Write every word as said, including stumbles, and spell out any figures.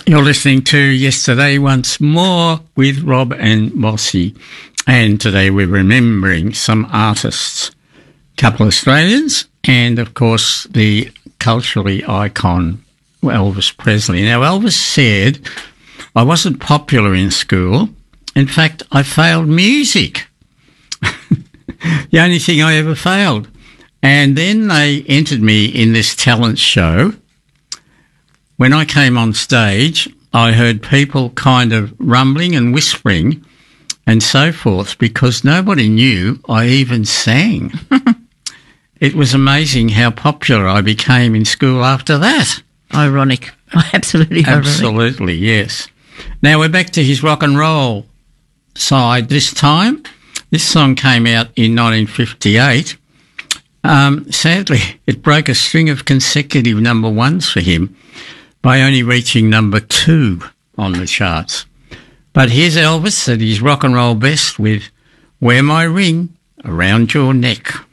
You're listening to Yesterday Once More with Rob and Mossy. And today we're remembering some artists, a couple of Australians, and of course the culturally icon Elvis Presley. Now, Elvis said, I wasn't popular in school. In fact, I failed music. The only thing I ever failed. And then they entered me in this talent show. When I came on stage, I heard people kind of rumbling and whispering and so forth because nobody knew I even sang. It was amazing how popular I became in school after that. Ironic. Absolutely ironic. Absolutely, yes. Now we're back to his rock and roll side this time. This song came out in nineteen fifty-eight. Um, sadly, it broke a string of consecutive number ones for him by only reaching number two on the charts. But here's Elvis at his rock and roll best with Wear My Ring Around Your Neck.